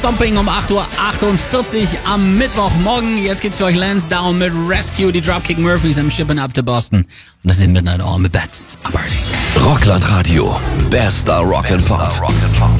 Stomping um 8:48 Uhr am Mittwochmorgen. Jetzt geht's für euch Lansdowne mit Rescue, die Dropkick Murphys am Shipping Up to Boston. Und das sind Midnight All mit Bats. Rockland Radio, bester Rock'n'Pop.